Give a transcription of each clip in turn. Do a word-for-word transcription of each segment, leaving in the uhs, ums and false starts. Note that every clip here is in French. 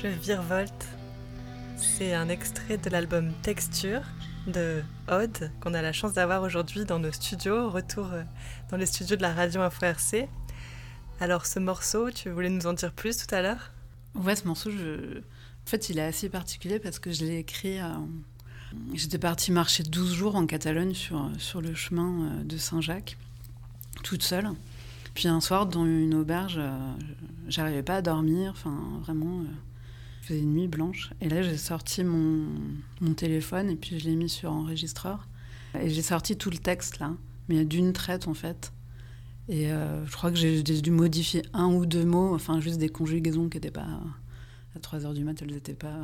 Je virevolte. C'est un extrait de l'album Texture de Aude qu'on a la chance d'avoir aujourd'hui dans nos studios, retour dans les studios de la radio Info R C. Alors ce morceau, tu voulais nous en dire plus tout à l'heure ? Ouais, ce morceau, je... en fait, il est assez particulier parce que je l'ai écrit... Euh... J'étais partie marcher douze jours en Catalogne sur, sur le chemin de Saint-Jacques, toute seule. Puis un soir, dans une auberge, euh, j'arrivais pas à dormir, enfin vraiment, euh, je faisais une nuit blanche. Et là, j'ai sorti mon, mon téléphone et puis je l'ai mis sur enregistreur. Et j'ai sorti tout le texte là, mais d'une traite en fait. Et euh, je crois que j'ai, j'ai dû modifier un ou deux mots, enfin juste des conjugaisons qui n'étaient pas... À trois heures du mat', elles n'étaient pas...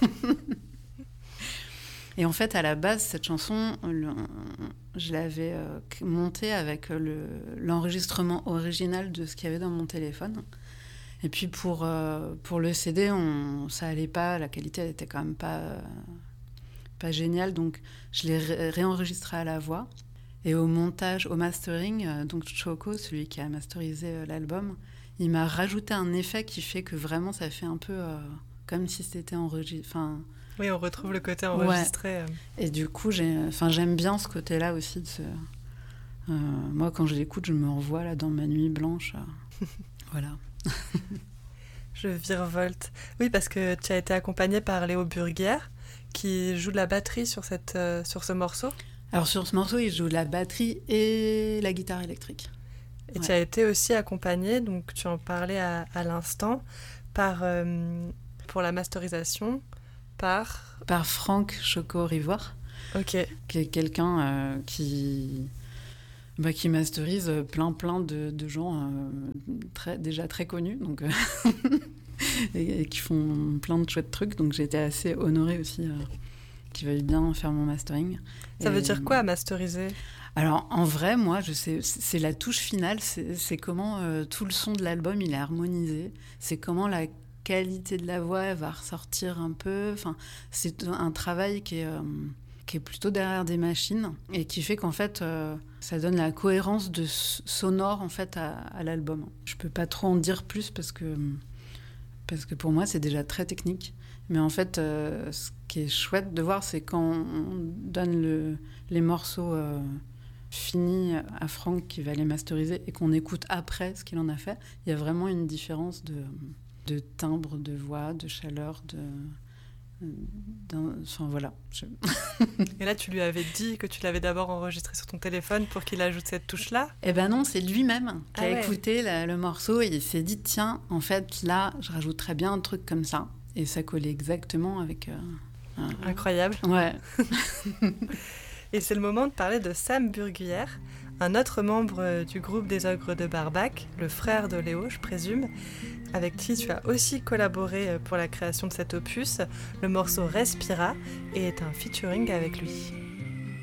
Et en fait, à la base, cette chanson, le, je l'avais euh, montée avec le, l'enregistrement original de ce qu'il y avait dans mon téléphone. Et puis pour, euh, pour le C D, on, ça allait pas, la qualité elle était quand même pas, euh, pas géniale, donc je l'ai ré- réenregistré à la voix. Et au montage, au mastering, euh, donc Choco, celui qui a masterisé euh, l'album, il m'a rajouté un effet qui fait que vraiment ça fait un peu euh, comme si c'était enregistré. Enfin, oui, on retrouve le côté enregistré. Ouais. Et du coup, j'ai, enfin, j'aime bien ce côté-là aussi. De ce, euh, moi, quand je l'écoute, je me revois là dans ma nuit blanche. Euh, voilà. Je virevolte. Oui, parce que tu as été accompagnée par Léo Burguière, qui joue de la batterie sur, cette, euh, sur ce morceau. Alors, sur ce morceau, il joue la batterie et la guitare électrique. Et ouais. Tu as été aussi accompagnée, donc tu en parlais à, à l'instant, par, euh, pour la masterisation, par... Par Franck Choco-Rivoire, Ok. qui est quelqu'un euh, qui... Bah, qui masterise plein plein de, de gens euh, très, déjà très connus donc, euh, et, et qui font plein de chouettes trucs. Donc j'ai été assez honorée aussi euh, qu'ils veuillent bien faire mon mastering. Ça et, veut dire quoi, masteriser ? Alors en vrai, moi, je sais, c'est la touche finale, c'est, c'est comment euh, tout le son de l'album il est harmonisé, c'est comment la qualité de la voix elle va ressortir un peu. Enfin, c'est un travail qui est... Euh, qui est plutôt derrière des machines et qui fait qu'en fait euh, ça donne la cohérence de sonore en fait à, à l'album. Je peux pas trop en dire plus parce que parce que pour moi c'est déjà très technique, mais en fait euh, ce qui est chouette de voir c'est quand on donne le, les morceaux euh, finis à Franck qui va les masteriser et qu'on écoute après ce qu'il en a fait, il y a vraiment une différence de, de timbre de voix, de chaleur, de Enfin, voilà. Je... Et là, tu lui avais dit que tu l'avais d'abord enregistré sur ton téléphone pour qu'il ajoute cette touche-là ? Eh ben non, c'est lui-même qui ah a ouais. écouté la, le morceau et il s'est dit, tiens, en fait, là, je rajouterais bien un truc comme ça. Et ça collait exactement avec... Euh, un... Incroyable. Ouais. Et c'est le moment de parler de Sam Burguière, un autre membre du groupe des Ogres de Barbac, le frère de Léo, je présume, avec qui tu as aussi collaboré pour la création de cet opus. Le morceau Respira et est un featuring avec lui.